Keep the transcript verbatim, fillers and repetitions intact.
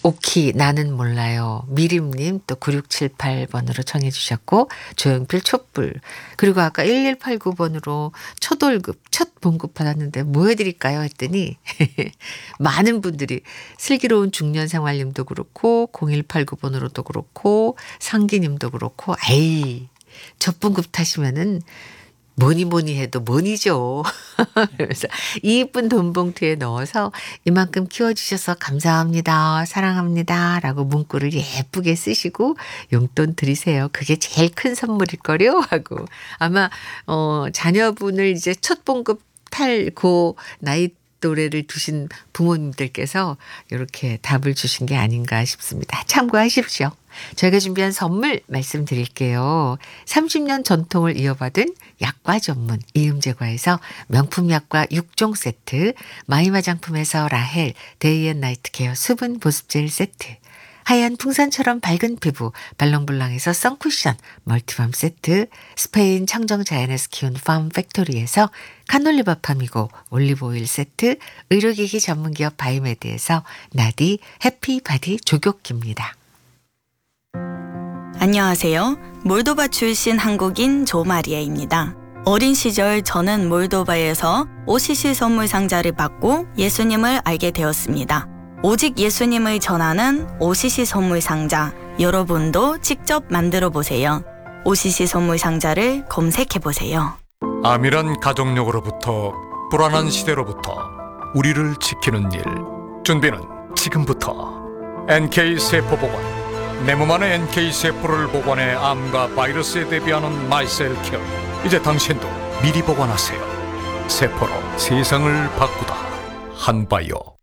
오키 나는 몰라요. 미림님 또 구육칠팔 번으로 청해 주셨고 조영필 촛불 그리고 아까 일일팔구 번으로 첫 월급 첫 봉급 받았는데 뭐 해드릴까요 했더니 많은 분들이 슬기로운 중년생활님도 그렇고 공일팔구 번으로도 그렇고 상기님도 그렇고 에이 첫 봉급 타시면은 뭐니 뭐니 해도 뭐니죠. 그래서 이쁜 돈 봉투에 넣어서 이만큼 키워주셔서 감사합니다. 사랑합니다. 라고 문구를 예쁘게 쓰시고 용돈 드리세요. 그게 제일 큰 선물일걸요. 하고 아마 어, 자녀분을 이제 첫 봉급 탈고 나이 또래를 두신 부모님들께서 이렇게 답을 주신 게 아닌가 싶습니다. 참고하십시오. 저희가 준비한 선물 말씀드릴게요. 삼십 년 전통을 이어받은 약과 전문 이음제과에서 명품 약과 육 종 세트, 마이 화장품에서 라헬 데이앤나이트 케어 수분 보습젤 세트, 하얀 풍선처럼 밝은 피부 발롱블랑에서 선쿠션 멀티밤 세트, 스페인 청정자연에서 키운 팜 팩토리에서 카놀리바 팜이고 올리브오일 세트, 의료기기 전문기업 바이메드에서 나디 해피바디 조격기입니다. 안녕하세요. 몰도바 출신 한국인 조마리아입니다. 어린 시절 저는 몰도바에서 오시시 선물 상자를 받고 예수님을 알게 되었습니다. 오직 예수님을 전하는 오시시 선물 상자, 여러분도 직접 만들어 보세요. 오시시 선물 상자를 검색해 보세요. 암이란 가족력으로부터 불안한 시대로부터 우리를 지키는 일. 준비는 지금부터. 엔케이 세포 보관. 내 몸 안의 엔케이 세포를 보관해 암과 바이러스에 대비하는 마이셀 케어. 이제 당신도 미리 보관하세요. 세포로 세상을 바꾸다. 한바이오.